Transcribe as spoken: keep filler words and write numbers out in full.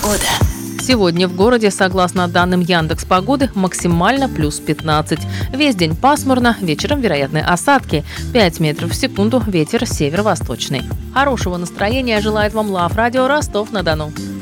Погода. Сегодня в городе, согласно данным Яндекс.Погоды, максимально плюс пятнадцать. Весь день пасмурно, вечером вероятны осадки. пять метров в секунду, ветер северо-восточный. Хорошего настроения желает вам Лав Радио Ростов-на-Дону.